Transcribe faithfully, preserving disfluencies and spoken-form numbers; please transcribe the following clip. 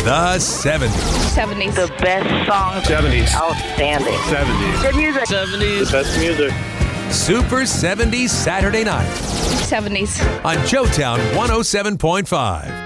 The seventies. seventies. The best songs. seventies. Outstanding. seventies. Good music. seventies. The best music. Super seventies Saturday night seventies. on Joetown one oh seven point five.